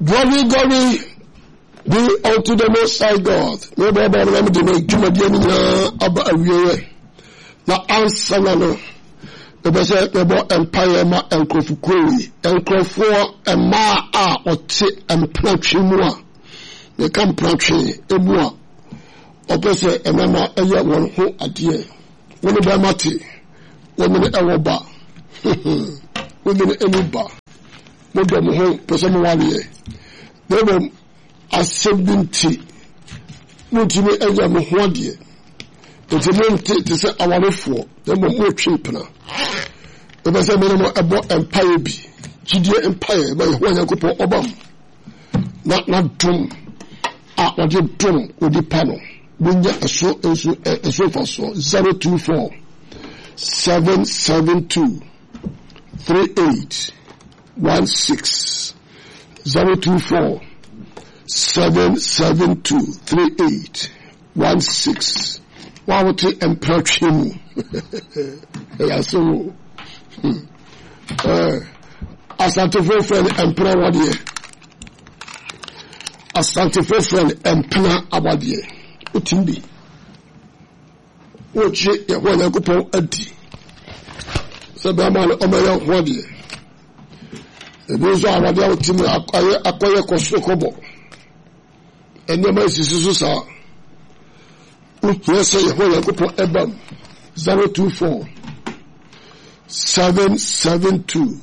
Glory be unto the Most High God. No Baba, let me make Jumadian Abba Awie. Na answer no. The best about empire ma and Crofukuri and Crofo and ma or tit and planchimua. They come planchi emua. Opposite a mama a year one who at ye. One of them mati. 1 minute a bar. 1 minute a bar. Modern home, person 1 year. They were a 70. Multime a year one year. It's a long take to say our four. They were more cheap now. The best minimum about empire be. Gideon empire by one you could put Obama. Not drum. What you drum with the panel. When you a so 024 772 3816 024 772 3816. Why would you approach him? So, Asante friend Emperor Wadie. Asante friend Emperor Abadie. Utimbi. Oche ya wana kupon adi. Sabama omaya Wadie. Ebezo Abadia utimi akoye kosokobo. Enyama isisusu sa. Yes, I hold a couple ebam 024 772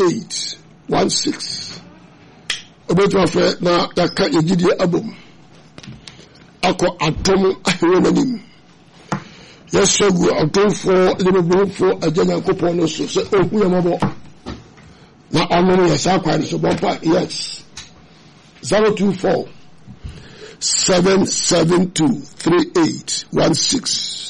3816. About my friend now that can't you did your album. Ako Atom Aheronim. Yes, so go Atom for a general coupon also. So, oh, we are mobile. Now, I'm only a sacrifice, so bumper, yes. 024 772 3816.